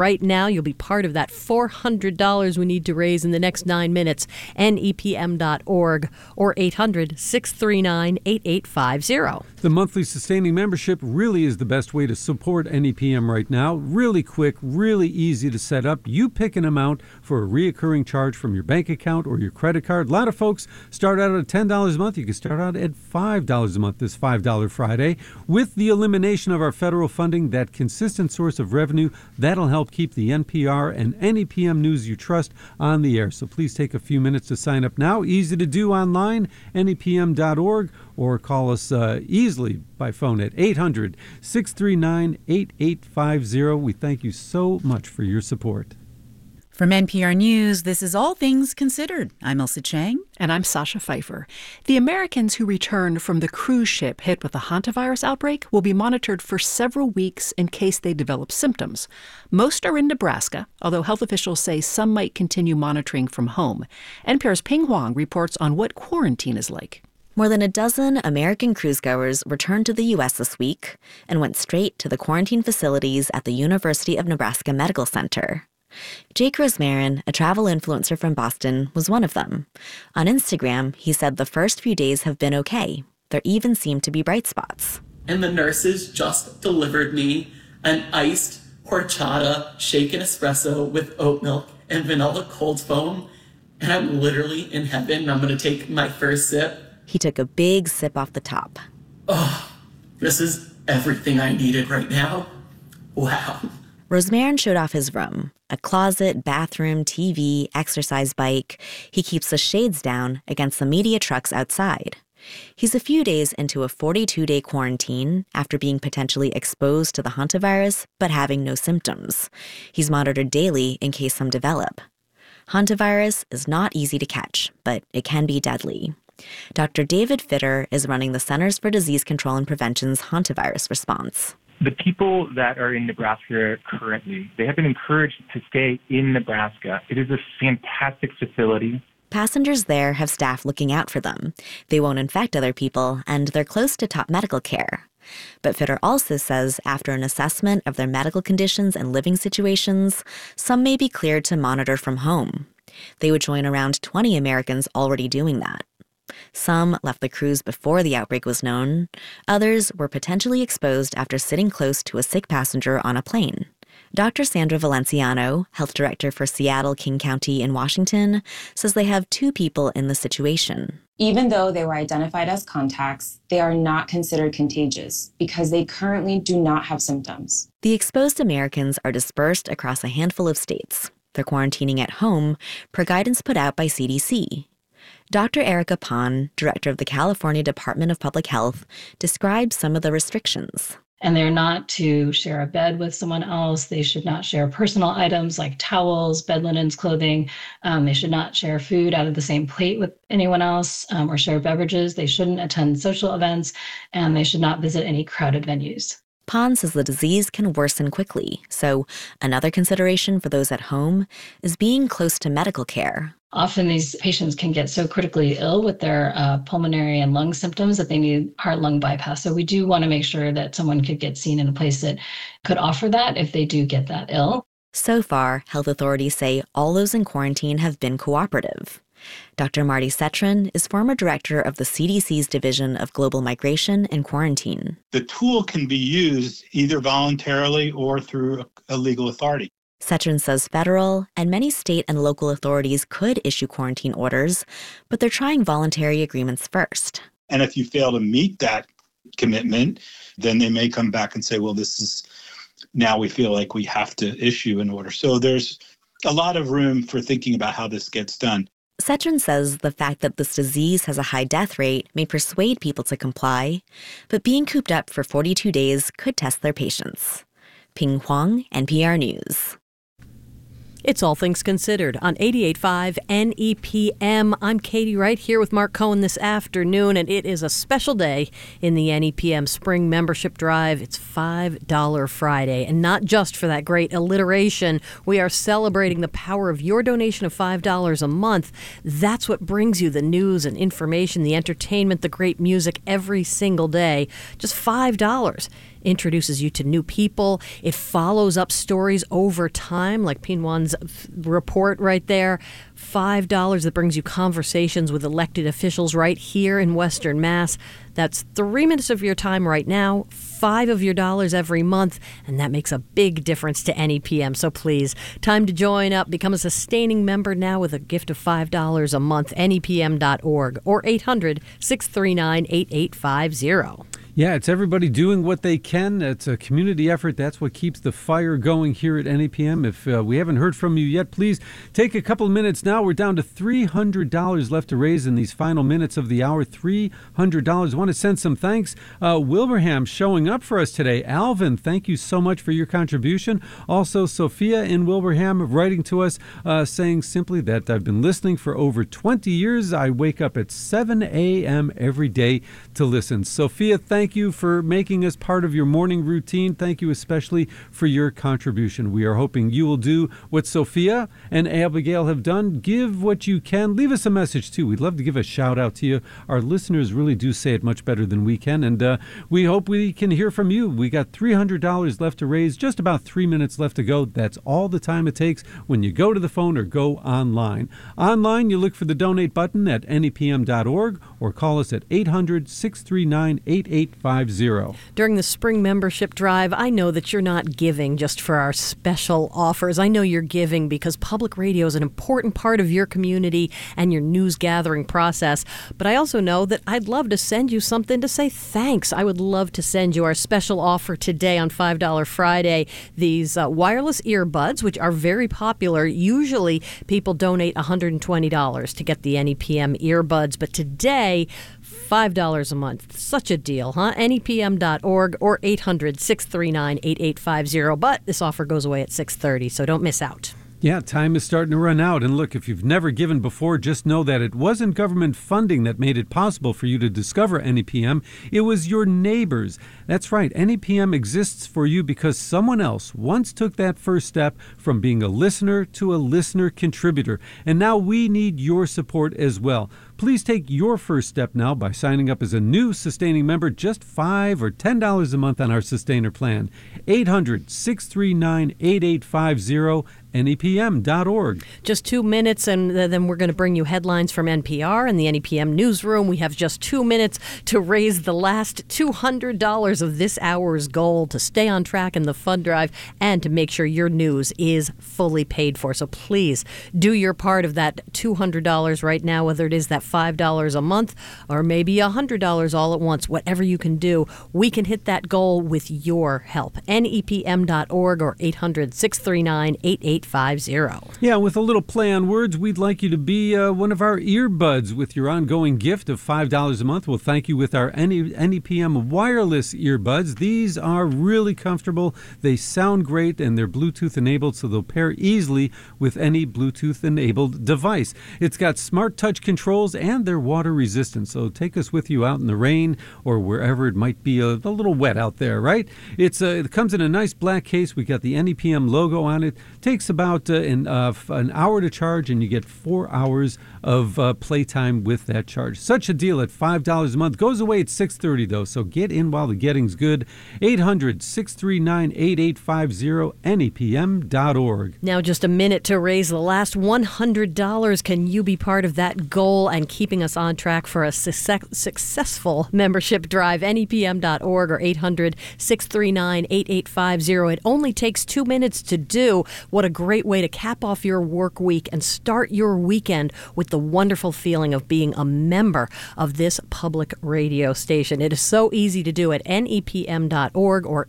Right now, you'll be part of that $400 we need to raise in the next 9 minutes. NEPM.org or 800-639-8850. The monthly sustaining membership really is the best way to support NEPM right now. Really quick, really easy to set up. You pick an amount for a reoccurring charge from your bank account or your credit card. A lot of folks start out at $10 a month. You can start out at $5 a month this $5 Friday. With the elimination of our federal funding, that consistent source of revenue, that'll help keep the NPR and NEPM news you trust on the air. So please take a few minutes to sign up now. Easy to do online, NEPM.org, or call us easily by phone at 800-639-8850. We thank you so much for your support. From NPR News, this is All Things Considered. I'm Elsa Chang. And I'm Sasha Pfeiffer. The Americans who returned from the cruise ship hit with the hantavirus outbreak will be monitored for several weeks in case they develop symptoms. Most are in Nebraska, although health officials say some might continue monitoring from home. NPR's Ping Huang reports on what quarantine is like. More than a dozen American cruisegoers returned to the U.S. this week and went straight to the quarantine facilities at the University of Nebraska Medical Center. Jake Rosmarin, a travel influencer from Boston, was one of them. On Instagram, he said the first few days have been okay. There even seemed to be bright spots. And the nurses just delivered me an iced horchata shaken espresso with oat milk and vanilla cold foam. And I'm literally in heaven. I'm going to take my first sip. He took a big sip off the top. Oh, this is everything I needed right now. Wow. Rosmarin showed off his room. A closet, bathroom, TV, exercise bike. He keeps the shades down against the media trucks outside. He's a few days into a 42-day quarantine after being potentially exposed to the hantavirus but having no symptoms. He's monitored daily in case some develop. Hantavirus is not easy to catch, but it can be deadly. Dr. David Fitter is running the Centers for Disease Control and Prevention's hantavirus response. The people that are in Nebraska currently, they have been encouraged to stay in Nebraska. It is a fantastic facility. Passengers there have staff looking out for them. They won't infect other people, and they're close to top medical care. But Fitter also says after an assessment of their medical conditions and living situations, some may be cleared to monitor from home. They would join around 20 Americans already doing that. Some left the cruise before the outbreak was known. Others were potentially exposed after sitting close to a sick passenger on a plane. Dr. Sandra Valenciano, health director for Seattle King County in Washington, says they have 2 people in the situation. Even though they were identified as contacts, they are not considered contagious because they currently do not have symptoms. The exposed Americans are dispersed across a handful of states. They're quarantining at home per guidance put out by CDC. Dr. Erica Pan, director of the California Department of Public Health, describes some of the restrictions. And they're not to share a bed with someone else. They should not share personal items like towels, bed linens, clothing. They should not share food out of the same plate with anyone else or share beverages. They shouldn't attend social events, and they should not visit any crowded venues. Pan says the disease can worsen quickly, so another consideration for those at home is being close to medical care. Often these patients can get so critically ill with their pulmonary and lung symptoms that they need heart-lung bypass. So we do want to make sure that someone could get seen in a place that could offer that if they do get that ill. So far, health authorities say all those in quarantine have been cooperative. Dr. Marty Cetron is former director of the CDC's Division of Global Migration and Quarantine. The tool can be used either voluntarily or through a legal authority. Cetron says federal and many state and local authorities could issue quarantine orders, but they're trying voluntary agreements first. And if you fail to meet that commitment, then they may come back and say, well, now we feel like we have to issue an order. So there's a lot of room for thinking about how this gets done. Cetron says the fact that this disease has a high death rate may persuade people to comply, but being cooped up for 42 days could test their patience. Ping Huang, NPR News. It's All Things Considered on 88.5 NEPM. I'm Katie Wright here with Mark Cohen this afternoon, and it is a special day in the NEPM Spring Membership Drive. It's $5 Friday, and not just for that great alliteration. We are celebrating the power of your donation of $5 a month. That's what brings you the news and information, the entertainment, the great music every single day. Just $5. introduces you to new people. It follows up stories over time, like Pinwan's report right there. $5 that brings you conversations with elected officials right here in Western Mass. That's 3 minutes of your time right now, $5 of your dollars every month, and that makes a big difference to NEPM. So please, time to join up. Become a sustaining member now with a gift of $5 a month, NEPM.org or 800-639-8850. Yeah, it's everybody doing what they can. It's a community effort. That's what keeps the fire going here at NEPM. If we haven't heard from you yet, please take a couple of minutes now. We're down to $300 left to raise in these final minutes of the hour. $300. I want to send some thanks. Wilbraham showing up for us today. Alvin, thank you so much for your contribution. Also, Sophia in Wilbraham writing to us saying simply that I've been listening for over 20 years. I wake up at 7 a.m. every day to listen. Sophia, thank you for making us part of your morning routine. Thank you especially for your contribution. We are hoping you will do what Sophia and Abigail have done. Give what you can. Leave us a message, too. We'd love to give a shout out to you. Our listeners really do say it much better than we can, and we hope we can hear from you. We got $300 left to raise, just about 3 minutes left to go. That's all the time it takes when you go to the phone or go online. Online, you look for the donate button at nepm.org or call us at 800-639-8850. During the spring membership drive, I know that you're not giving just for our special offers. I know you're giving because public radio is an important part of your community and your news gathering process. But I also know that I'd love to send you something to say thanks. I would love to send you our special offer today on $5 Friday, these wireless earbuds, which are very popular. Usually people donate $120 to get the NEPM earbuds, but today, $5 a month. Such a deal, huh? NEPM.org or 800-639-8850. But this offer goes away at 6:30, so don't miss out. Yeah, time is starting to run out. And look, if you've never given before, just know that it wasn't government funding that made it possible for you to discover NEPM. It was your neighbors. That's right. NEPM exists for you because someone else once took that first step from being a listener to a listener contributor. And now we need your support as well. Please take your first step now by signing up as a new sustaining member, just $5 or $10 a month on our sustainer plan. 800-639-8850. NEPM.org. Just 2 minutes, and then we're going to bring you headlines from NPR and the NEPM newsroom. We have just 2 minutes to raise the last $200 of this hour's goal to stay on track in the fund drive and to make sure your news is fully paid for. So please do your part of that $200 right now, whether it is that $5 a month or maybe $100 all at once. Whatever you can do, we can hit that goal with your help. NEPM.org or 800-639-8850. Yeah, with a little play on words, we'd like you to be one of our earbuds with your ongoing gift of $5 a month. We'll thank you with our NEPM wireless earbuds. These are really comfortable. They sound great, and they're Bluetooth enabled, so they'll pair easily with any Bluetooth enabled device. It's got smart touch controls, and they're water resistant, so take us with you out in the rain or wherever it might be a little wet out there, right? It comes in a nice black case. We got the NEPM logo on it. Takes about an hour to charge, and you get 4 hours of playtime with that charge. Such a deal at $5 a month. Goes away at 6:30 though, so get in while the getting's good. 800-639-8850, NEPM.org. Now just a minute to raise the last $100. Can you be part of that goal and keeping us on track for a successful membership drive? NEPM.org or 800-639-8850. It only takes 2 minutes to do. What a great way to cap off your work week and start your weekend with the wonderful feeling of being a member of this public radio station. It is so easy to do at nepm.org or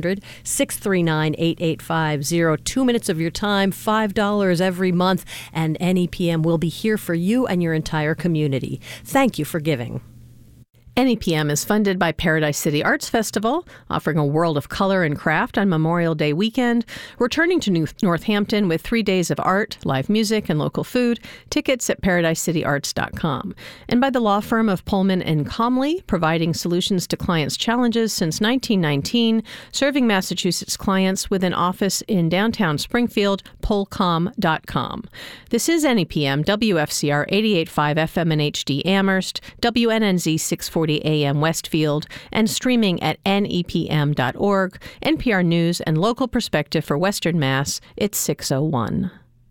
800-639-8850. 2 minutes of your time, $5 every month, and NEPM will be here for you and your entire community. Thank you for giving. NEPM is funded by Paradise City Arts Festival, offering a world of color and craft on Memorial Day weekend, returning to Northampton with 3 days of art, live music, and local food. Tickets at paradisecityarts.com. And by the law firm of Pullman and Comley, providing solutions to clients' challenges since 1919, serving Massachusetts clients with an office in downtown Springfield, pullcom.com. This is NEPM, WFCR 88.5 FM and HD Amherst, WNNZ 640 640 AM Westfield, and streaming at nepm.org. NPR News and local perspective for Western Mass, it's 6:01.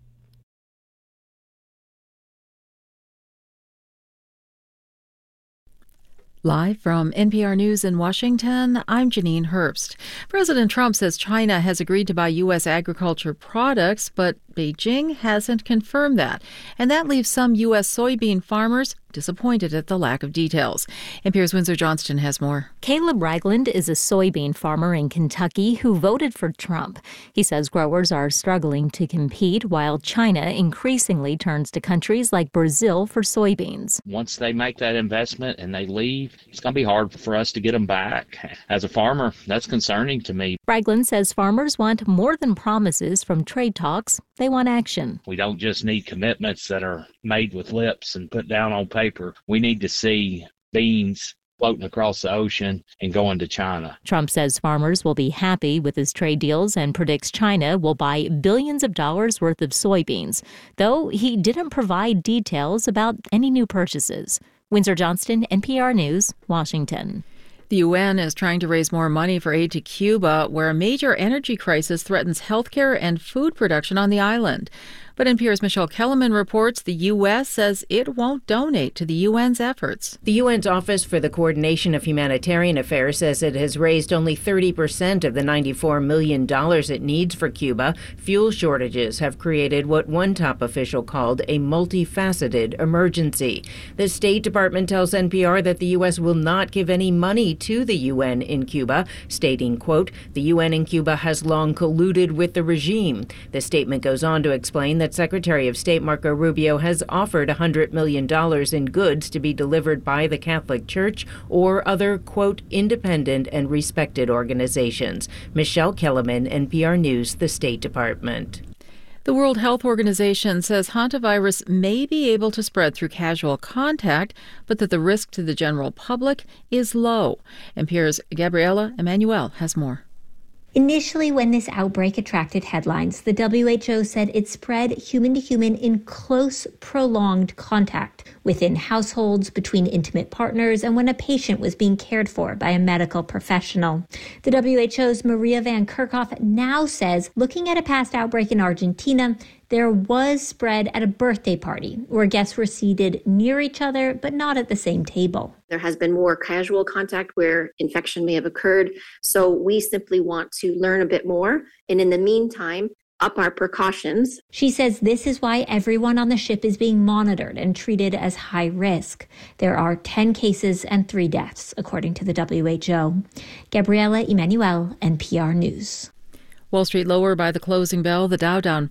Live from NPR News in Washington, I'm Janine Herbst. President Trump says China has agreed to buy U.S. agriculture products, but Beijing hasn't confirmed that. And that leaves some U.S. soybean farmers disappointed at the lack of details. NPR's Windsor Johnston has more. Caleb Ragland is a soybean farmer in Kentucky who voted for Trump. He says growers are struggling to compete while China increasingly turns to countries like Brazil for soybeans. Once they make that investment and they leave, it's going to be hard for us to get them back. As a farmer, that's concerning to me. Ragland says farmers want more than promises from trade talks. They want action. We don't just need commitments that are made with lips and put down on paper. We need to see beans floating across the ocean and going to China. Trump says farmers will be happy with his trade deals and predicts China will buy billions of dollars worth of soybeans, though he didn't provide details about any new purchases. Windsor Johnston, NPR News, Washington. The UN is trying to raise more money for aid to Cuba, where a major energy crisis threatens healthcare and food production on the island. But NPR's Michelle Kellerman reports the U.S. says it won't donate to the UN's efforts. The UN's Office for the Coordination of Humanitarian Affairs says it has raised only 30% of the $94 million it needs for Cuba. Fuel shortages have created what one top official called a multifaceted emergency. The State Department tells NPR that the U.S. will not give any money to the UN in Cuba, stating, quote, "The UN in Cuba has long colluded with the regime." The statement goes on to explain that Secretary of State Marco Rubio has offered $100 million in goods to be delivered by the Catholic Church or other, quote, independent and respected organizations. Michelle Kellerman, NPR News, the State Department. The World Health Organization says hantavirus may be able to spread through casual contact, but that the risk to the general public is low. NPR's Gabriela Emanuel has more. Initially, when this outbreak attracted headlines, the WHO said it spread human to human in close, prolonged contact within households, between intimate partners, and when a patient was being cared for by a medical professional. The WHO's Maria Van Kerkhoff now says, looking at a past outbreak in Argentina, there was spread at a birthday party where guests were seated near each other, but not at the same table. There has been more casual contact where infection may have occurred. So we simply want to learn a bit more. And in the meantime, up our precautions. She says this is why everyone on the ship is being monitored and treated as high risk. There are 10 cases and 3 deaths, according to the WHO. Gabriela Emanuel, NPR News. Wall Street lower by the closing bell, the Dow down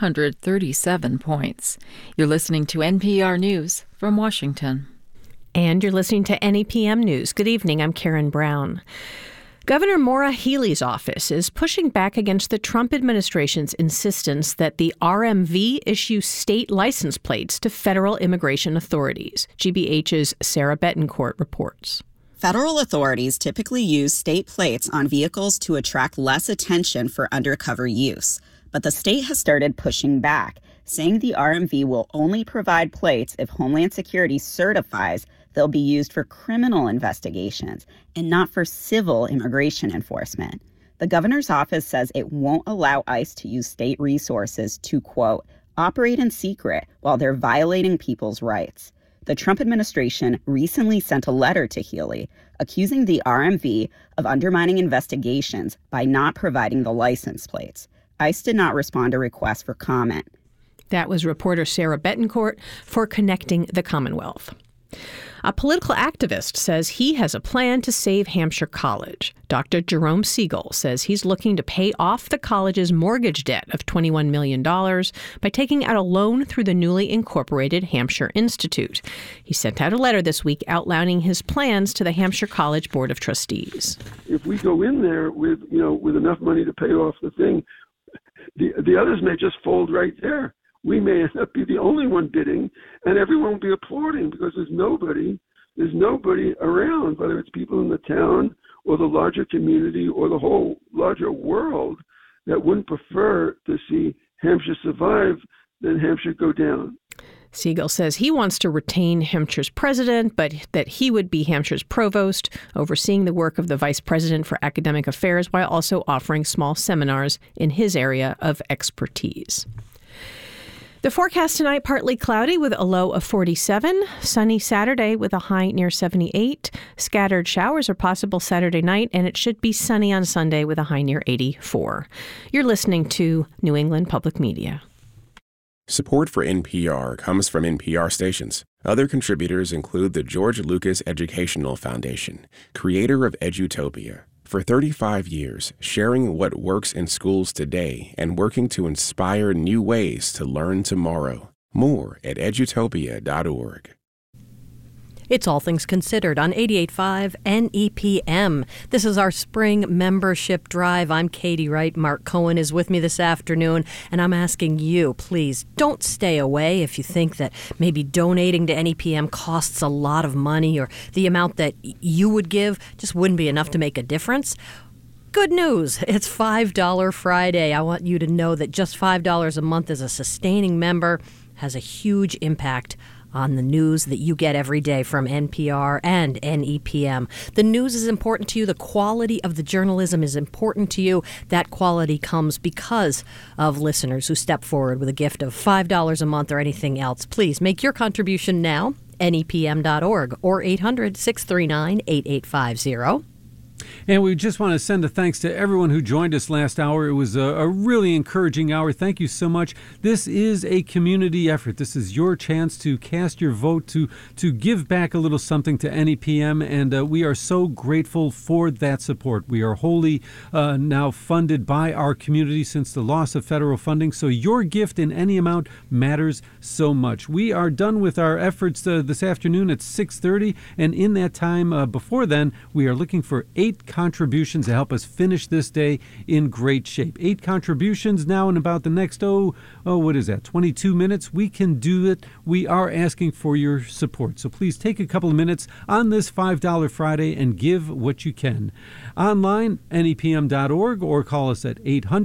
537 points. You're listening to NPR News from Washington. And you're listening to NEPM News. Good evening, I'm Karen Brown. Governor Maura Healey's office is pushing back against the Trump administration's insistence that the RMV issue state license plates to federal immigration authorities. GBH's Sarah Betancourt reports. Federal authorities typically use state plates on vehicles to attract less attention for undercover use. But the state has started pushing back, saying the RMV will only provide plates if Homeland Security certifies they'll be used for criminal investigations and not for civil immigration enforcement. The governor's office says it won't allow ICE to use state resources to, quote, operate in secret while they're violating people's rights. The Trump administration recently sent a letter to Healey accusing the RMV of undermining investigations by not providing the license plates. ICE did not respond to requests for comment. That was reporter Sarah Betancourt for Connecting the Commonwealth. A political activist says he has a plan to save Hampshire College. Dr. Jerome Siegel says he's looking to pay off the college's mortgage debt of $21 million by taking out a loan through the newly incorporated Hampshire Institute. He sent out a letter this week outlining his plans to the Hampshire College Board of Trustees. If we go in there with enough money to pay off the thing, the others may just fold right there. We may not be the only one bidding, and everyone will be applauding because there's nobody around, whether it's people in the town or the larger community or the whole larger world, that wouldn't prefer to see Hampshire survive than Hampshire go down. Siegel says he wants to retain Hampshire's president, but that he would be Hampshire's provost, overseeing the work of the vice president for academic affairs while also offering small seminars in his area of expertise. The forecast tonight, partly cloudy with a low of 47. Sunny Saturday with a high near 78. Scattered showers are possible Saturday night, and it should be sunny on Sunday with a high near 84. You're listening to New England Public Media. Support for NPR comes from NPR stations. Other contributors include the George Lucas Educational Foundation, creator of Edutopia. For 35 years, sharing what works in schools today and working to inspire new ways to learn tomorrow. More at edutopia.org. It's All Things Considered on 88.5 NEPM. This is our spring membership drive. I'm Katie Wright. Mark Cohen is with me this afternoon, and I'm asking you, please don't stay away if you think that maybe donating to NEPM costs a lot of money or the amount that you would give just wouldn't be enough to make a difference. Good news. It's $5 Friday. I want you to know that just $5 a month as a sustaining member has a huge impact on the news that you get every day from NPR and NEPM. The news is important to you. The quality of the journalism is important to you. That quality comes because of listeners who step forward with a gift of $5 a month or anything else. Please make your contribution now, nepm.org or 800-639-8850. And we just want to send a thanks to everyone who joined us last hour. It was a really encouraging hour. Thank you so much. This is a community effort. This is your chance to cast your vote, to give back a little something to NEPM, and we are so grateful for that support. We are wholly now funded by our community since the loss of federal funding, so your gift in any amount matters so much. We are done with our efforts this afternoon at 6:30, and in that time before then, we are looking for 8 contributions to help us finish this day in great shape. 8 contributions now in about the next, what is that, 22 minutes? We can do it. We are asking for your support. So please take a couple of minutes on this $5 Friday and give what you can. Online, nepm.org, or call us at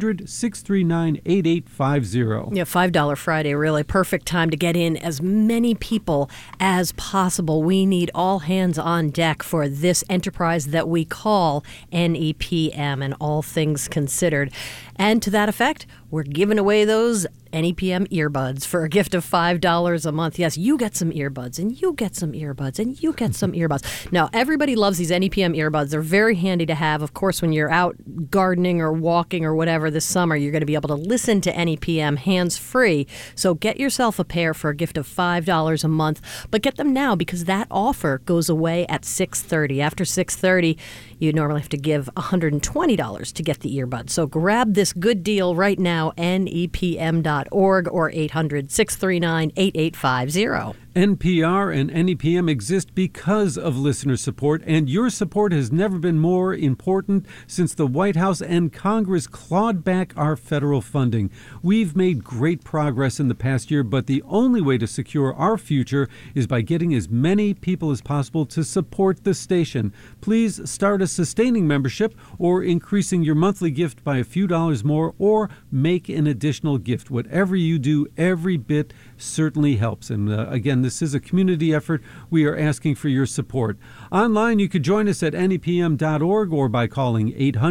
800-639-8850. Yeah, $5 Friday, really perfect time to get in as many people as possible. We need all hands on deck for this enterprise that we call NEPM and All Things Considered. And to that effect, we're giving away those NEPM earbuds for a gift of $5 a month. Yes, you get some earbuds, and you get some earbuds, and you get some earbuds. Now, everybody loves these NEPM earbuds. They're very handy to have. Of course, when you're out gardening or walking or whatever this summer, you're going to be able to listen to NEPM hands-free. So get yourself a pair for a gift of $5 a month. But get them now because that offer goes away at 6:30. After 6:30, you normally have to give $120 to get the earbuds. So grab this good deal right now, nepm.org or 800-639-8850. NPR and NEPM exist because of listener support, and your support has never been more important since the White House and Congress clawed back our federal funding. We've made great progress in the past year, but the only way to secure our future is by getting as many people as possible to support the station. Please start a sustaining membership or increasing your monthly gift by a few dollars more, or make an additional gift. Whatever you do, every bit certainly helps. And again, this is a community effort. We are asking for your support. Online, you could join us at nepm.org or by calling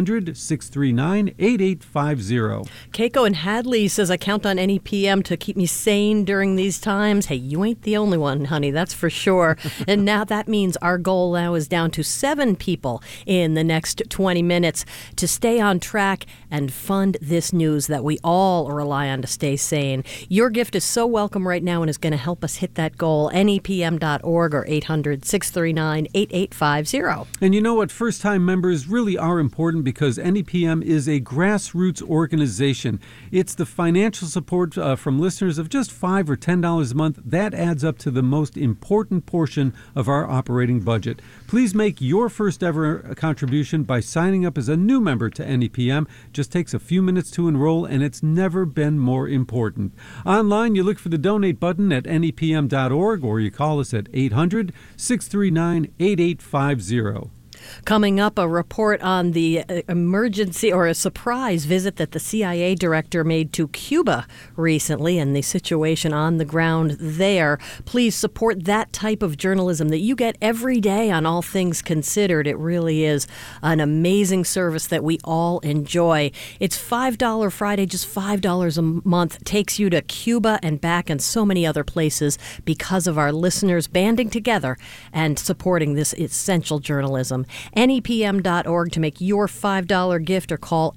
800-639-8850. Keiko in Hadley says, I count on NEPM to keep me sane during these times. Hey, you ain't the only one, honey, that's for sure. And now that means our goal now is down to 7 people in the next 20 minutes to stay on track and fund this news that we all rely on to stay sane. Your gift is so welcome right now and is going to help us hit that goal. nepm.org or 800-639-8850. And you know what? First-time members really are important because NEPM is a grassroots organization. It's the financial support from listeners of just $5 or $10 a month that adds up to the most important portion of our operating budget. Please make your first ever contribution by signing up as a new member to NEPM. Just takes a few minutes to enroll, and it's never been more important. Online, you look for the donate button at nepm.org or you call us at 800-639-8850. Coming up, a report on the emergency or a surprise visit that the CIA director made to Cuba recently and the situation on the ground there. Please support that type of journalism that you get every day on All Things Considered. It really is an amazing service that we all enjoy. It's $5 Friday, just $5 a month. Takes you to Cuba and back and so many other places because of our listeners banding together and supporting this essential journalism. NEPM.org to make your $5 gift or call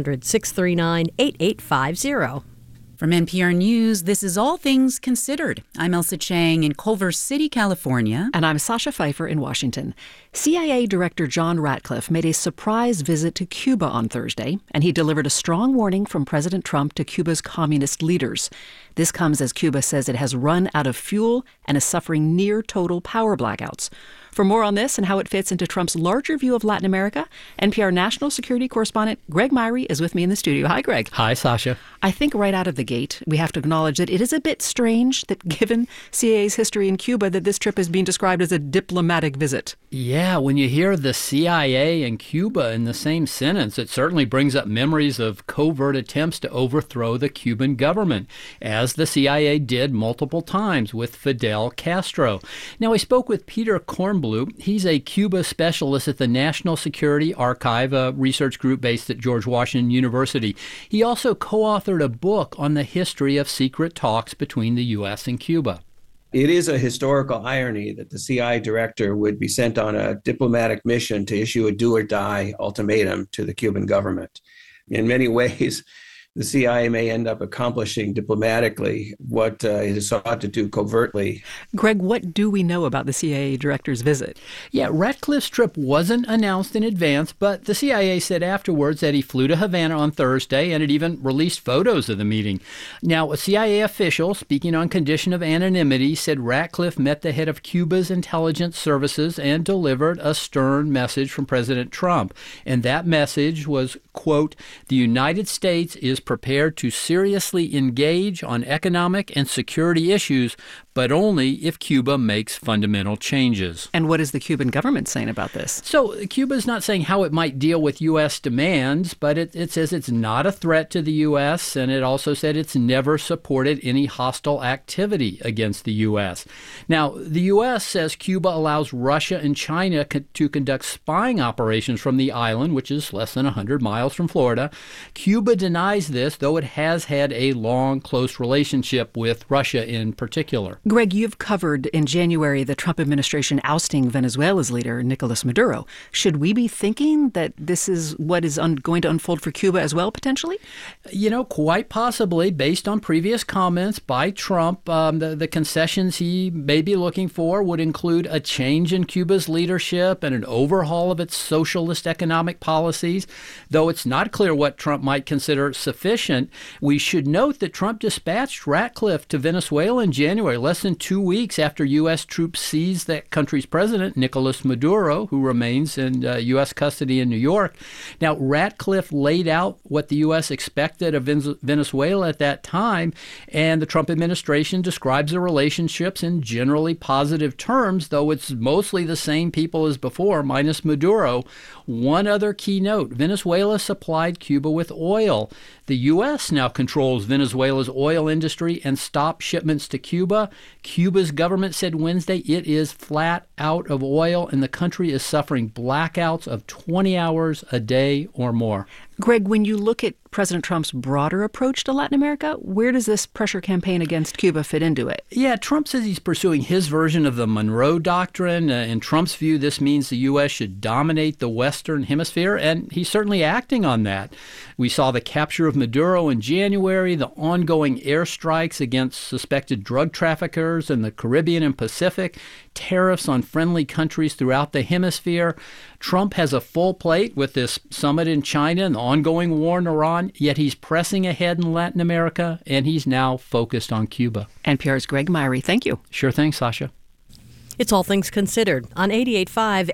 800-639-8850. From NPR News, this is All Things Considered. I'm Elsa Chang in Culver City, California. And I'm Sasha Pfeiffer in Washington. CIA Director John Ratcliffe made a surprise visit to Cuba on Thursday, and he delivered a strong warning from President Trump to Cuba's communist leaders. This comes as Cuba says it has run out of fuel and is suffering near total power blackouts. For more on this and how it fits into Trump's larger view of Latin America, NPR national security correspondent Greg Myrie is with me in the studio. Hi, Greg. Hi, Sasha. I think right out of the gate, we have to acknowledge that it is a bit strange that given CIA's history in Cuba, that this trip is being described as a diplomatic visit. Yeah, when you hear the CIA and Cuba in the same sentence, it certainly brings up memories of covert attempts to overthrow the Cuban government, as the CIA did multiple times with Fidel Castro. Now, I spoke with Peter Kornblum. He's a Cuba specialist at the National Security Archive, a research group based at George Washington University. He also co-authored a book on the history of secret talks between the U.S. and Cuba. It is a historical irony that the CIA director would be sent on a diplomatic mission to issue a do-or-die ultimatum to the Cuban government. In many ways, the CIA may end up accomplishing diplomatically what it is sought to do covertly. Greg, what do we know about the CIA director's visit? Yeah, Ratcliffe's trip wasn't announced in advance, but the CIA said afterwards that he flew to Havana on Thursday, and it even released photos of the meeting. Now, a CIA official, speaking on condition of anonymity, said Ratcliffe met the head of Cuba's intelligence services and delivered a stern message from President Trump. And that message was, quote, "The United States is prepared to seriously engage on economic and security issues, but only if Cuba makes fundamental changes." And what is the Cuban government saying about this? So Cuba is not saying how it might deal with U.S. demands, but it says it's not a threat to the U.S., and it also said it's never supported any hostile activity against the U.S. Now, the U.S. says Cuba allows Russia and China to conduct spying operations from the island, which is less than 100 miles from Florida. Cuba denies this, though it has had a long, close relationship with Russia in particular. Greg, you've covered in January the Trump administration ousting Venezuela's leader, Nicolas Maduro. Should we be thinking that this is what is going to unfold for Cuba as well, potentially? You know, quite possibly, based on previous comments by Trump. The concessions he may be looking for would include a change in Cuba's leadership and an overhaul of its socialist economic policies. Though it's not clear what Trump might consider sufficient, we should note that Trump dispatched Ratcliffe to Venezuela in January, less than 2 weeks after U.S. troops seized that country's president, Nicolas Maduro, who remains in U.S. custody in New York. Now, Ratcliffe laid out what the U.S. expected of Venezuela at that time, and the Trump administration describes the relationships in generally positive terms, though it's mostly the same people as before, minus Maduro. One other key note, Venezuela supplied Cuba with oil. The U.S. now controls Venezuela's oil industry and stopped shipments to Cuba. Cuba's government said Wednesday it is flat out of oil, and the country is suffering blackouts of 20 hours a day or more. Greg, when you look at President Trump's broader approach to Latin America, where does this pressure campaign against Cuba fit into it? Yeah, Trump says he's pursuing his version of the Monroe Doctrine. In Trump's view, this means the U.S. should dominate the Western Hemisphere, and he's certainly acting on that. We saw the capture of Maduro in January, the ongoing airstrikes against suspected drug traffickers in the Caribbean and Pacific, tariffs on friendly countries throughout the hemisphere. Trump has a full plate with this summit in China and the ongoing war in Iran, yet he's pressing ahead in Latin America, and he's now focused on Cuba. NPR's Greg Myrie, thank you. Sure thing, Sasha. It's All Things Considered on 88.5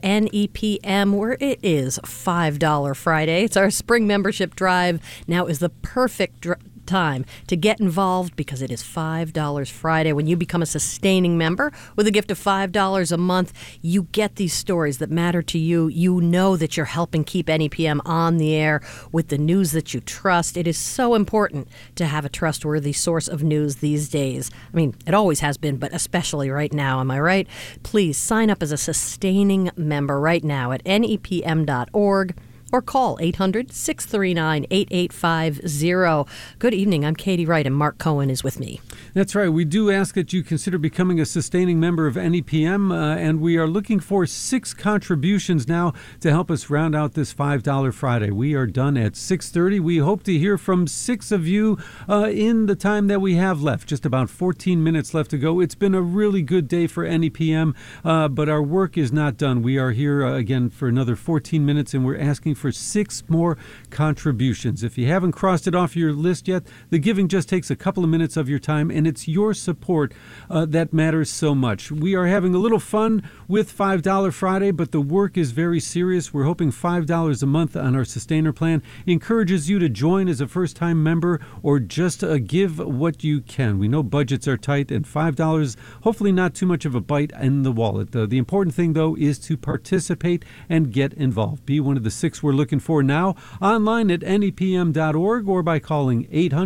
NEPM, where it is $5 Friday. It's our spring membership drive. Now is the perfect time to get involved because it is $5 Friday. When you become a sustaining member with a gift of $5 a month, you get these stories that matter to you. You know that you're helping keep NEPM on the air with the news that you trust. It is so important to have a trustworthy source of news these days. I mean, it always has been, but especially right now. Am I right? Please sign up as a sustaining member right now at nepm.org. or call 800-639-8850. Good evening. I'm Katie Wright, and Mark Cohen is with me. That's right. We do ask that you consider becoming a sustaining member of NEPM, and we are looking for 6 contributions now to help us round out this $5 Friday. We are done at 6:30. We hope to hear from 6 of you in the time that we have left. Just about 14 minutes left to go. It's been a really good day for NEPM, but our work is not done. We are here again for another 14 minutes, and we're asking for 6 more contributions. If you haven't crossed it off your list yet, the giving just takes a couple of minutes of your time, and it's your support that matters so much. We are having a little fun with $5 Friday, but the work is very serious. We're hoping $5 a month on our Sustainer plan encourages you to join as a first-time member or just give what you can. We know budgets are tight, and $5, hopefully not too much of a bite in the wallet. The important thing, though, is to participate and get involved. Be one of the 6 we're looking for now, online at nepm.org or by calling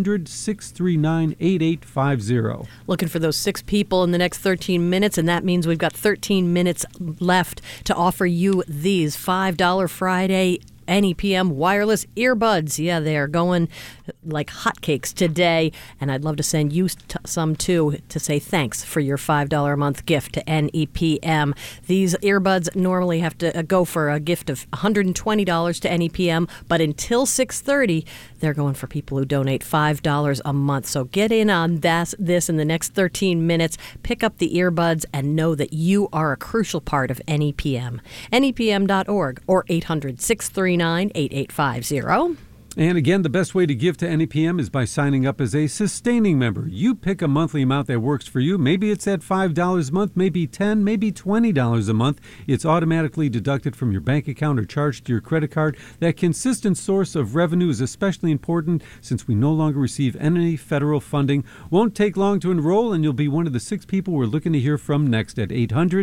800-639-8850. Looking for those 6 people in the next 13 minutes, and that means we've got 13 minutes left to offer you these $5 Friday NEPM wireless earbuds. Yeah, they are going like hotcakes today, and I'd love to send you some too to say thanks for your $5 a month gift to NEPM. These earbuds normally have to go for a gift of $120 to NEPM, but until 6:30, they're going for people who donate $5 a month. So get in on this in the next 13 minutes. Pick up the earbuds and know that you are a crucial part of NEPM. NEPM.org or 800-639-8850. And again, the best way to give to NEPM is by signing up as a sustaining member. You pick a monthly amount that works for you. Maybe it's at $5 a month, maybe $10, maybe $20 a month. It's automatically deducted from your bank account or charged to your credit card. That consistent source of revenue is especially important since we no longer receive any federal funding. Won't take long to enroll, and you'll be one of the 6 people we're looking to hear from next at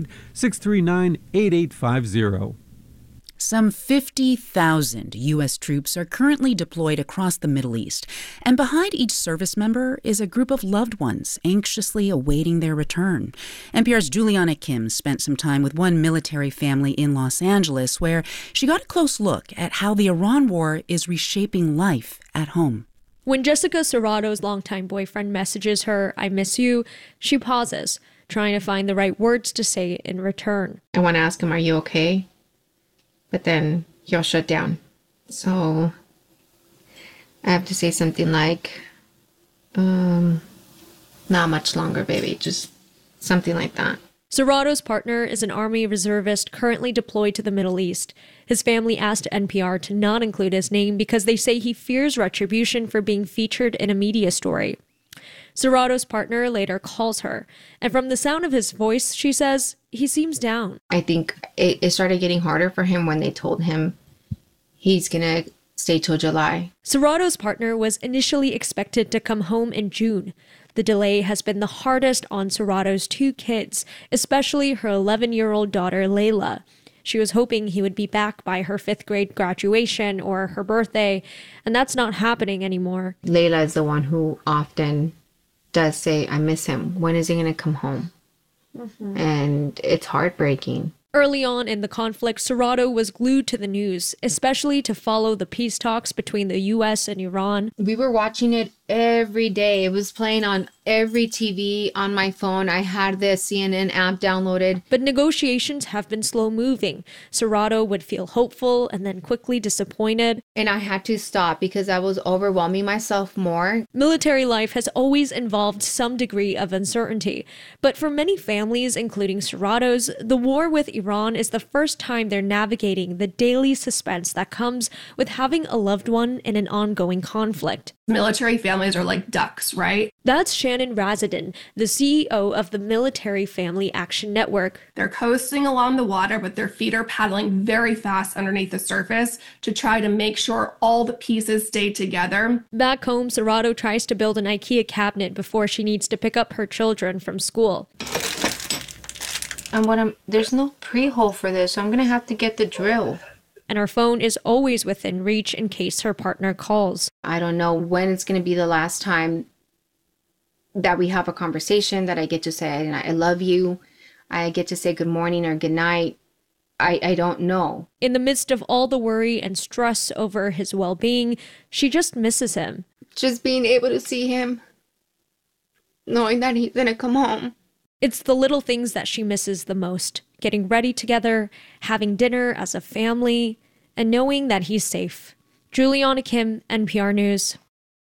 800-639-8850. Some 50,000 U.S. troops are currently deployed across the Middle East, and behind each service member is a group of loved ones anxiously awaiting their return. NPR's Juliana Kim spent some time with one military family in Los Angeles, where she got a close look at how the Iran war is reshaping life at home. When Jessica Serrato's longtime boyfriend messages her, "I miss you," she pauses, trying to find the right words to say in return. I want to ask him, "Are you okay?" But then he'll shut down. So I have to say something like, not much longer, baby. Just something like that. Serrato's partner is an Army reservist currently deployed to the Middle East. His family asked NPR to not include his name because they say he fears retribution for being featured in a media story. Serrato's partner later calls her, and from the sound of his voice, she says, he seems down. I think it started getting harder for him when they told him he's going to stay till July. Serrato's partner was initially expected to come home in June. The delay has been the hardest on Serrato's 2 kids, especially her 11-year-old daughter, Layla. She was hoping he would be back by her 5th grade graduation or her birthday, and that's not happening anymore. Layla is the one who often does say, "I miss him. When is he going to come home?" Mm-hmm. And it's heartbreaking. Early on in the conflict, Serrato was glued to the news, especially to follow the peace talks between the U.S. and Iran. We were watching it every day. It was playing on every TV on my phone. I had the CNN app downloaded. But negotiations have been slow moving. Serrato would feel hopeful and then quickly disappointed. And I had to stop because I was overwhelming myself more. Military life has always involved some degree of uncertainty. But for many families, including Serrato's, the war with Iran is the first time they're navigating the daily suspense that comes with having a loved one in an ongoing conflict. Military families families are like ducks, right? That's Shannon Razadin, the CEO of the Military Family Action Network. They're coasting along the water, but their feet are paddling very fast underneath the surface to try to make sure all the pieces stay together. Back home, Serrato tries to build an IKEA cabinet before she needs to pick up her children from school. And there's no pre-hole for this, so I'm gonna have to get the drill. And her phone is always within reach in case her partner calls. I don't know when it's gonna be the last time that we have a conversation, that I get to say, I love you. I get to say good morning or good night. I don't know. In the midst of all the worry and stress over his well-being, she just misses him. Just being able to see him, knowing that he's gonna come home. It's the little things that she misses the most. Getting ready together, having dinner as a family, and knowing that he's safe. Juliana Kim, NPR News.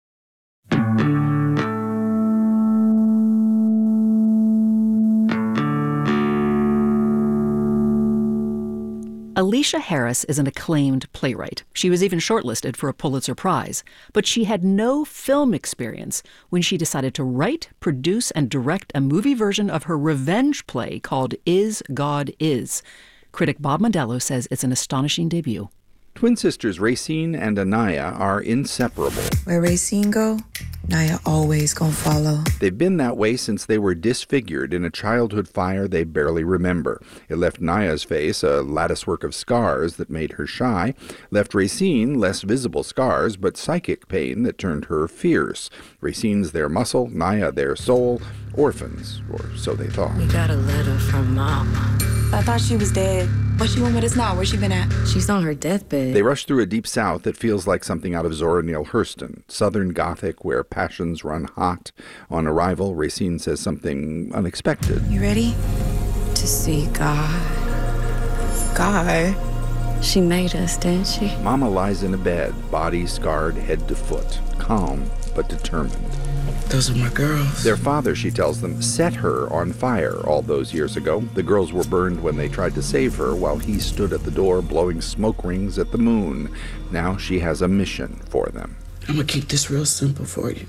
Alicia Harris is an acclaimed playwright. She was even shortlisted for a Pulitzer Prize. But she had no film experience when she decided to write, produce, and direct a movie version of her revenge play called Is God Is. Critic Bob Mondello says it's an astonishing debut. Twin sisters Racine and Anaya are inseparable. Where Racine go, Naya always gonna follow. They've been that way since they were disfigured in a childhood fire they barely remember. It left Naya's face a latticework of scars that made her shy, left Racine less visible scars but psychic pain that turned her fierce. Racine's their muscle, Naya their soul, orphans, or so they thought. We got a letter from Mama. I thought she was dead. What she went with us now? Where she been at? She's on her deathbed. They rush through a deep south that feels like something out of Zora Neale Hurston, Southern Gothic where passions run hot. On arrival, Racine says something unexpected. You ready to see God? God? She made us, didn't she? Mama lies in a bed, body scarred head to foot, calm but determined. Those are my girls. Their father, she tells them, set her on fire all those years ago. The girls were burned when they tried to save her while he stood at the door blowing smoke rings at the moon. Now she has a mission for them. I'm gonna keep this real simple for you.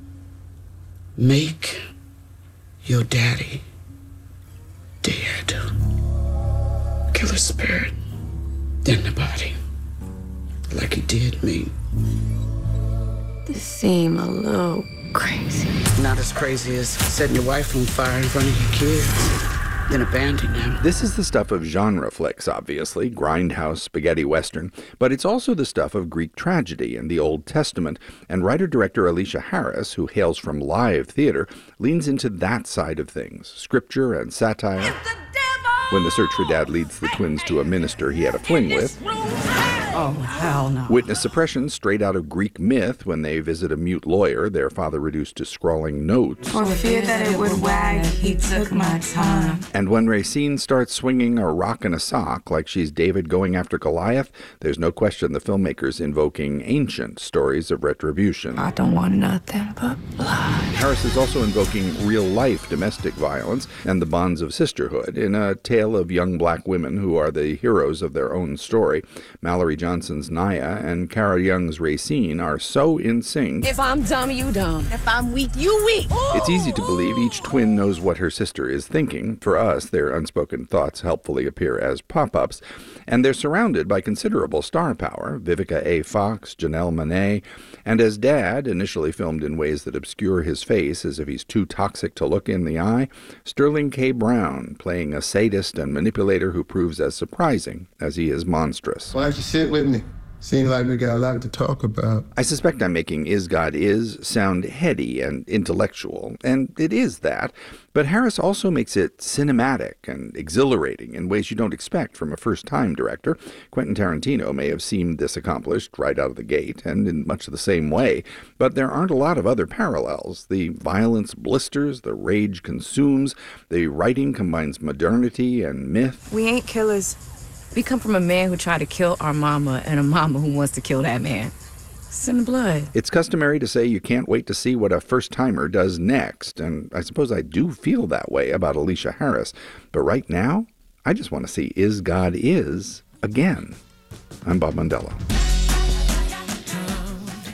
Make your daddy dead. Kill his spirit, then the body, like he did me. This seemed a little crazy. Not as crazy as setting your wife on fire in front of your kids, then abandoning them. This is the stuff of genre flicks, obviously, grindhouse spaghetti western, but it's also the stuff of Greek tragedy and the Old Testament, and writer-director Alicia Harris, who hails from live theater, leans into that side of things, scripture and satire. When the search for dad leads the twins to a minister he had a fling with. Oh, hell no. Witness suppression straight out of Greek myth when they visit a mute lawyer, their father reduced to scrawling notes. For fear that it would wag, he took my time. And when Racine starts swinging a rock and a sock like she's David going after Goliath, there's no question the filmmakers invoking ancient stories of retribution. I don't want nothing but blood. Harris is also invoking real-life domestic violence and the bonds of sisterhood in a tale of young black women who are the heroes of their own story. Mallory Johnson's Naya and Cara Young's Racine are so in sync. If I'm dumb, you dumb. If I'm weak, you weak. It's easy to believe each twin knows what her sister is thinking. For us, their unspoken thoughts helpfully appear as pop-ups. And they're surrounded by considerable star power, Vivica A. Fox, Janelle Monáe, and as Dad, initially filmed in ways that obscure his face as if he's too toxic to look in the eye, Sterling K. Brown, playing a sadist and manipulator who proves as surprising as he is monstrous. Why don't you sit with me? Seems like we got a lot to talk about. I suspect I'm making Is God Is sound heady and intellectual, and it is that, but Harris also makes it cinematic and exhilarating in ways you don't expect from a first-time director. Quentin Tarantino may have seemed this accomplished right out of the gate, and in much the same way, but there aren't a lot of other parallels. The violence blisters, the rage consumes, the writing combines modernity and myth. We ain't killers. We come from a man who tried to kill our mama and a mama who wants to kill that man. It's in the blood. It's customary to say you can't wait to see what a first-timer does next, and I suppose I do feel that way about Alicia Harris. But right now, I just want to see Is God Is again. I'm Bob Mondello.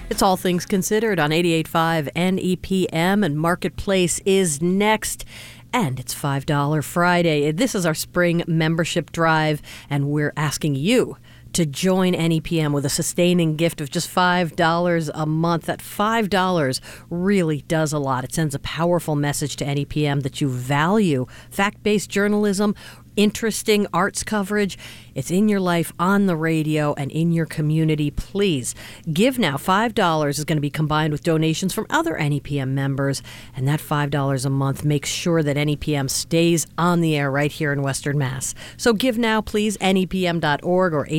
It's All Things Considered on 88.5 NEPM, and Marketplace is next. And it's $5 Friday. This is our spring membership drive, and we're asking you to join NEPM with a sustaining gift of just $5 a month. That $5 really does a lot. It sends a powerful message to NEPM that you value fact-based journalism, interesting arts coverage. It's in your life, on the radio, and in your community. Please give now. $5 is going to be combined with donations from other NEPM members, and that $5 a month makes sure that NEPM stays on the air right here in Western Mass. So give now, please, nepm.org or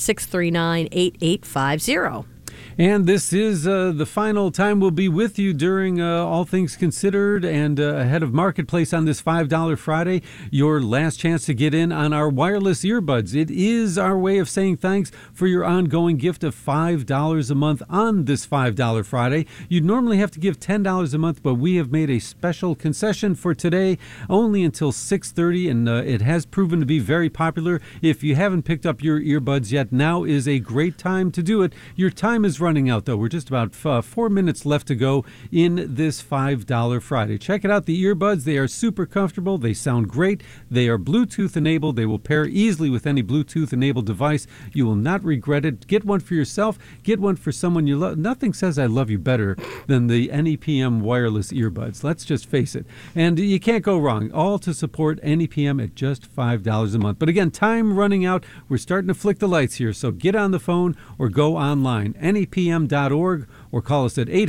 800-639-8850. And this is the final time we'll be with you during All Things Considered and ahead of Marketplace on this $5 Friday. Your last chance to get in on our wireless earbuds. It is our way of saying thanks for your ongoing gift of $5 a month on this $5 Friday. You'd normally have to give $10 a month, but we have made a special concession for today, only until 6:30, and it has proven to be very popular. If you haven't picked up your earbuds yet, now is a great time to do it. Your time is running out, though. We're just about 4 minutes left to go in this $5 Friday. Check it out, the earbuds. They are super comfortable. They sound great. They are Bluetooth enabled. They will pair easily with any Bluetooth enabled device. You will not regret it. Get one for yourself. Get one for someone you love. Nothing says I love you better than the NEPM wireless earbuds. Let's just face it. And you can't go wrong. All to support NEPM at just $5 a month. But again, time running out. We're starting to flick the lights here. So get on the phone or go online. NEPM.org or call us at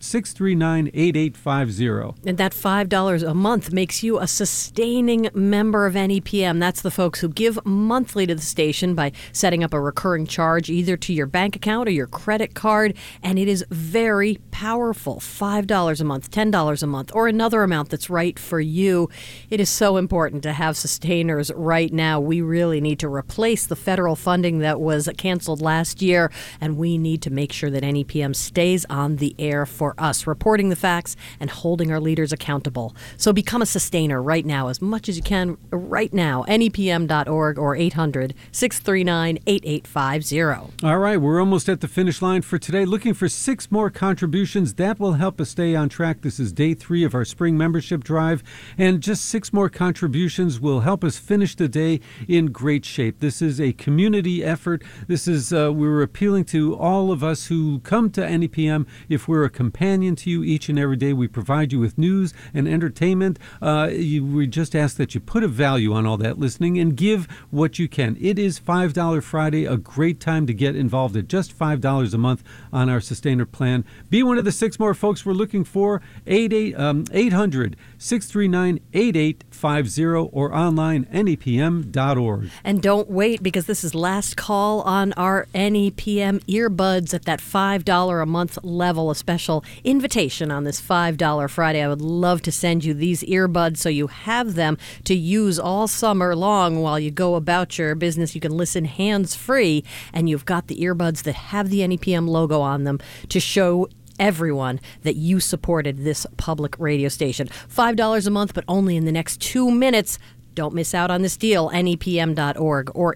800-639-8850. And that $5 a month makes you a sustaining member of NEPM. That's the folks who give monthly to the station by setting up a recurring charge either to your bank account or your credit card. And it is very powerful. $5 a month, $10 a month, or another amount that's right for you. It is so important to have sustainers right now. We really need to replace the federal funding that was canceled last year, and we need to make sure that NEPM stays on the air for us, reporting the facts and holding our leaders accountable. So become a sustainer right now, as much as you can right now. NEPM.org or 800-639-8850. All right, we're almost at the finish line for today. Looking for 6 more contributions. That will help us stay on track. This is day 3 of our spring membership drive, and just 6 more contributions will help us finish the day in great shape. This is a community effort. This is, we're appealing to all of us who come to NEPM. If we're a companion to you each and every day, we provide you with news and entertainment. We just ask that you put a value on all that listening and give what you can. It is $5 Friday, a great time to get involved at just $5 a month on our sustainer plan. Be one of the 6 more folks we're looking for. 800-639-8850 or online NEPM.org. And don't wait, because this is last call on our NEPM earbuds at that $5 a month level. A special invitation on this $5 Friday. I would love to send you these earbuds so you have them to use all summer long while you go about your business. You can listen hands-free, and you've got the earbuds that have the NEPM logo on them to show everyone that you supported this public radio station. $5 a month, but only in the next 2 minutes. Don't miss out on this deal. NEPM.org or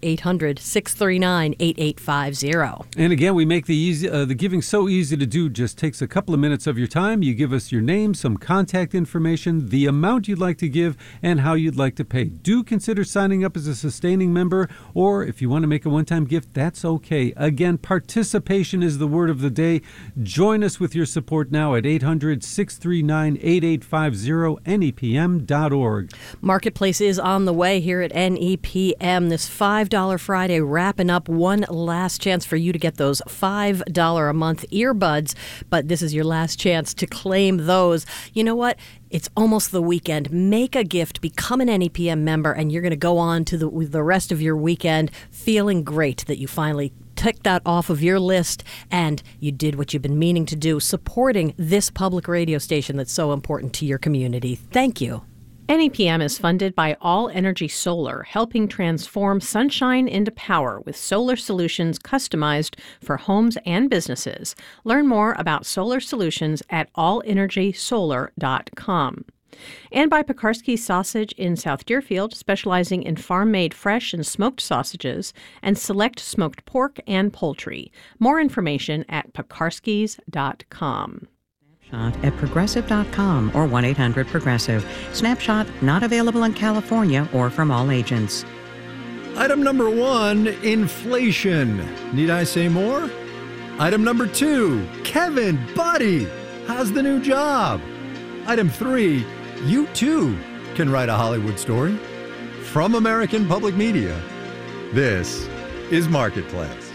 800-639-8850. And again, we make the giving so easy to do. Just takes a couple of minutes of your time. You give us your name, some contact information, the amount you'd like to give, and how you'd like to pay. Do consider signing up as a sustaining member, or if you want to make a one-time gift, that's okay. Again, participation is the word of the day. Join us with your support now at 800-639-8850, NEPM.org. Marketplace is on the way here at NEPM. This $5 Friday, wrapping up one last chance for you to get those $5 a month earbuds. But this is your last chance to claim those. You know what? It's almost the weekend. Make a gift, become an NEPM member, and you're going to go on to the rest of your weekend feeling great that you finally tick that off of your list and you did what you've been meaning to do, supporting this public radio station that's so important to your community. Thank you. NEPM is funded by All Energy Solar, helping transform sunshine into power with solar solutions customized for homes and businesses. Learn more about solar solutions at allenergysolar.com. And by Pekarsky Sausage in South Deerfield, specializing in farm-made fresh and smoked sausages and select smoked pork and poultry. More information at pekarskys.com. At Progressive.com or 1-800-PROGRESSIVE. Snapshot not available in California or from all agents. Item number 1, inflation. Need I say more? Item number 2, Kevin, buddy, how's the new job? Item 3, you too can write a Hollywood story. From American Public Media, this is Marketplace.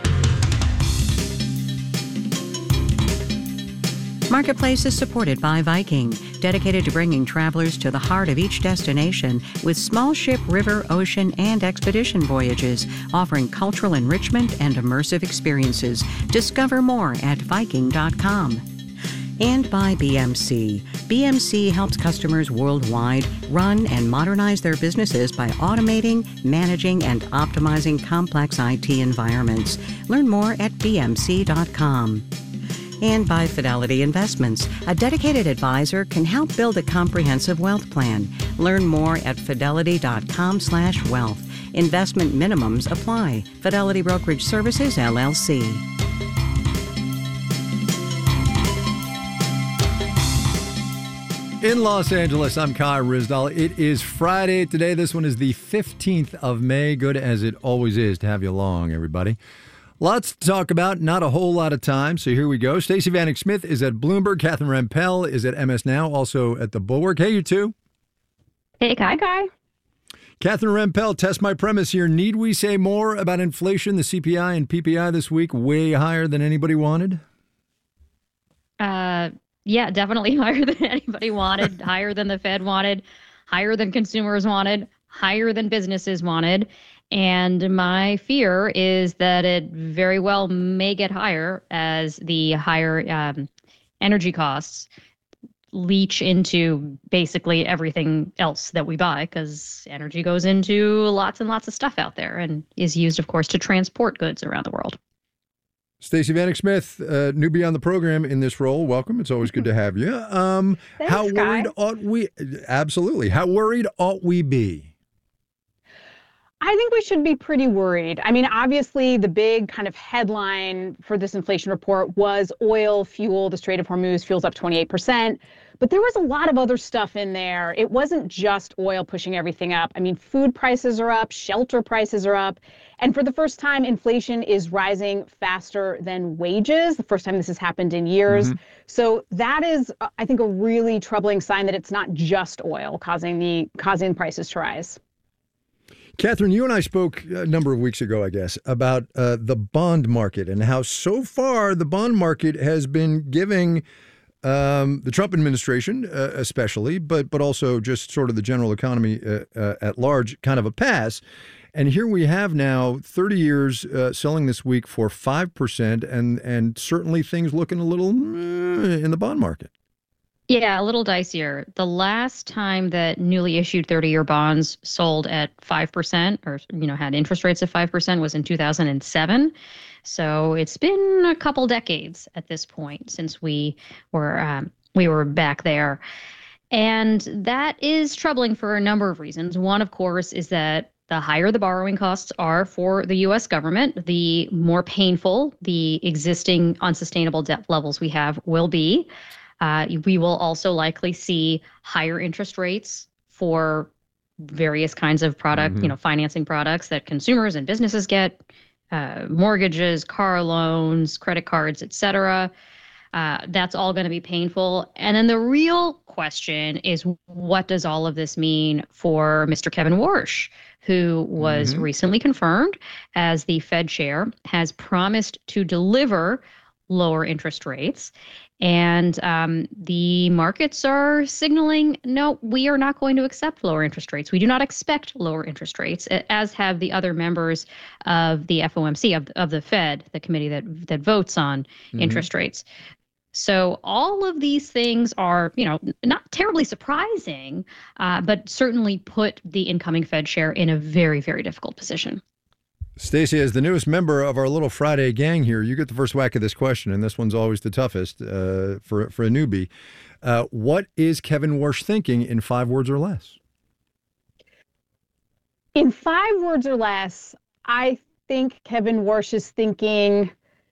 Marketplace is supported by Viking, dedicated to bringing travelers to the heart of each destination with small ship, river, ocean, and expedition voyages, offering cultural enrichment and immersive experiences. Discover more at Viking.com. And by BMC. BMC helps customers worldwide run and modernize their businesses by automating, managing, and optimizing complex IT environments. Learn more at BMC.com. And by Fidelity Investments. A dedicated advisor can help build a comprehensive wealth plan. Learn more at fidelity.com/wealth. Investment minimums apply. Fidelity Brokerage Services, LLC. In Los Angeles, I'm Kai Ryssdal. It is Friday today. This one is the 15th of May. Good as it always is to have you along, everybody. Lots to talk about, not a whole lot of time, so here we go. Stacey Vanek Smith is at Bloomberg. Catherine Rampell is at MS Now, also at the Bulwark. Hey, you two. Hey, Kai. Hi. Catherine Rampell, test my premise here. Need we say more about inflation? The CPI and PPI this week way higher than anybody wanted? Yeah, definitely higher than anybody wanted, higher than the Fed wanted, higher than consumers wanted, higher than businesses wanted. And my fear is that it very well may get higher as the higher energy costs leach into basically everything else that we buy, because energy goes into lots and lots of stuff out there and is used, of course, to transport goods around the world. Stacey Vanek Smith, newbie on the program in this role. Welcome. It's always good to have you. Thanks, how worried ought we? Absolutely. How worried ought we be? I think we should be pretty worried. I mean, obviously, the big kind of headline for this inflation report was oil, fuel, the Strait of Hormuz, fuel's up 28%. But there was a lot of other stuff in there. It wasn't just oil pushing everything up. I mean, food prices are up, shelter prices are up. And for the first time, inflation is rising faster than wages, the first time this has happened in years. Mm-hmm. So that is, I think, a really troubling sign that it's not just oil causing prices to rise. Catherine, you and I spoke a number of weeks ago, I guess, about the bond market and how so far the bond market has been giving the Trump administration especially, but also just sort of the general economy at large kind of a pass. And here we have now 30 years selling this week for 5%, and certainly things looking a little in the bond market. Yeah, a little dicier. The last time that newly issued 30-year bonds sold at 5% or, had interest rates of 5% was in 2007. So it's been a couple decades at this point since we were back there. And that is troubling for a number of reasons. One, of course, is that the higher the borrowing costs are for the U.S. government, the more painful the existing unsustainable debt levels we have will be. We will also likely see higher interest rates for various kinds of product, financing products that consumers and businesses get, mortgages, car loans, credit cards, et cetera. That's all going to be painful. And then the real question is, what does all of this mean for Mr. Kevin Warsh, who was recently confirmed as the Fed chair, has promised to deliver lower interest rates. And the markets are signaling, no, we are not going to accept lower interest rates. We do not expect lower interest rates, as have the other members of the FOMC, of the Fed, the committee that votes on interest rates. So all of these things are, not terribly surprising, but certainly put the incoming Fed chair in a very, very difficult position. Stacey, as the newest member of our little Friday gang here, you get the first whack of this question, and this one's always the toughest for a newbie. What is Kevin Warsh thinking in 5 words or less? In 5 words or less, I think Kevin Warsh is thinking,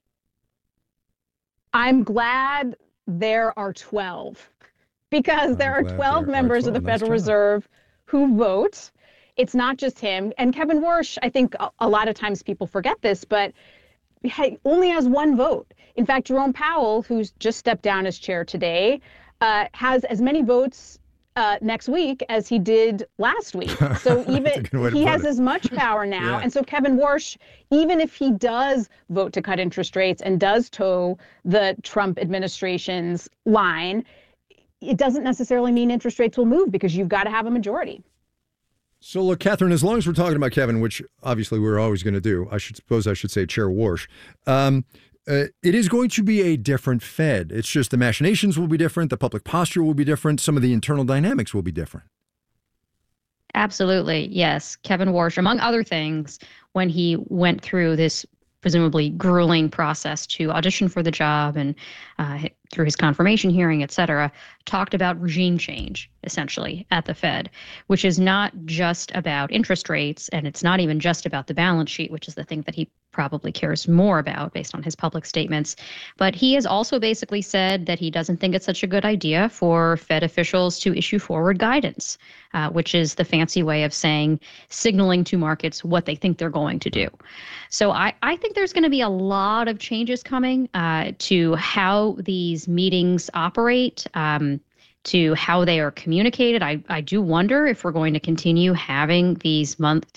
I'm glad there are 12, because there are 12 members of the Federal Reserve who vote. It's not just him. And Kevin Warsh, I think a lot of times people forget this, but only has 1 vote. In fact, Jerome Powell, who's just stepped down as chair today, has as many votes next week as he did last week. So even he has as much power now. And so Kevin Warsh, even if he does vote to cut interest rates and does toe the Trump administration's line, it doesn't necessarily mean interest rates will move, because you've got to have a majority. So look, Catherine, as long as we're talking about Kevin, which obviously we're always going to do, I should say Chair Warsh, it is going to be a different Fed. It's just the machinations will be different. The public posture will be different. Some of the internal dynamics will be different. Absolutely. Yes. Kevin Warsh, among other things, when he went through this presumably grueling process to audition for the job and through his confirmation hearing, et cetera, talked about regime change, essentially, at the Fed, which is not just about interest rates, and it's not even just about the balance sheet, which is the thing that he probably cares more about based on his public statements. But he has also basically said that he doesn't think it's such a good idea for Fed officials to issue forward guidance, which is the fancy way of saying, signaling to markets what they think they're going to do. So I think there's going to be a lot of changes coming to how these meetings operate, to how they are communicated. I do wonder if we're going to continue having these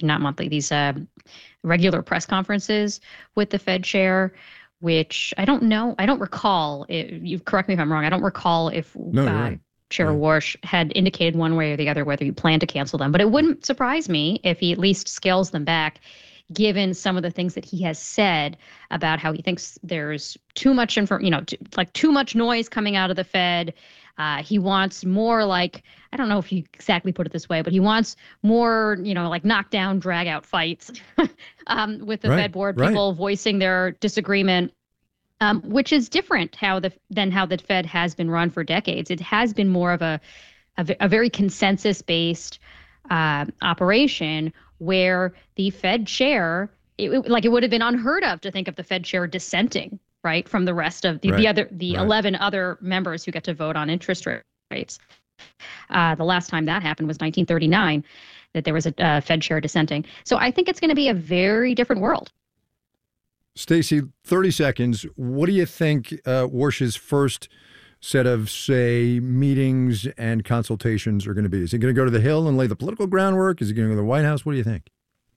regular press conferences with the Fed chair, which I don't know. I don't recall. You correct me if I'm wrong. I don't recall if Chair Warsh had indicated one way or the other whether he planned to cancel them. But it wouldn't surprise me if he at least scales them back, given some of the things that he has said about how he thinks there's too much too much noise coming out of the Fed. He wants more I don't know if you exactly put it this way, but he wants more, knockdown, drag out fights with the Fed board, people voicing their disagreement, which is different than how the Fed has been run for decades. It has been more of a very consensus-based operation where the Fed chair, it would have been unheard of to think of the Fed chair dissenting, right, from the rest of the 11 other members who get to vote on interest rates. The last time that happened was 1939, that there was a Fed chair dissenting. So I think it's going to be a very different world. Stacey, 30 seconds. What do you think Warsh's first set of, say, meetings and consultations are going to be? Is he going to go to the Hill and lay the political groundwork? Is he going to go to the White House? What do you think?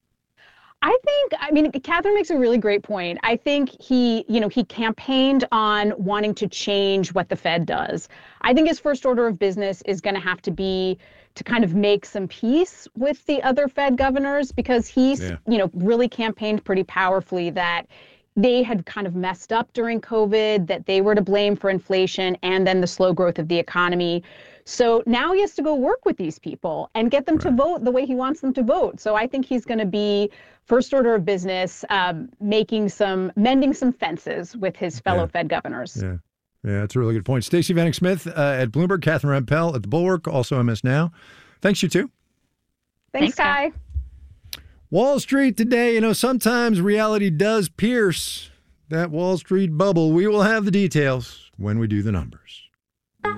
Catherine makes a really great point. I think he campaigned on wanting to change what the Fed does. I think his first order of business is going to have to be to kind of make some peace with the other Fed governors, because he's, really campaigned pretty powerfully that they had kind of messed up during COVID, that they were to blame for inflation and then the slow growth of the economy. So now he has to go work with these people and get them to vote the way he wants them to vote. So I think he's going to be first order of business, mending some fences with his fellow Fed governors. Yeah, that's a really good point. Stacey Vanek Smith at Bloomberg, Catherine Rampell at The Bulwark, also MS Now. Thanks, you two. Thanks, Kai. Wall Street today, sometimes reality does pierce that Wall Street bubble. We will have the details when we do the numbers.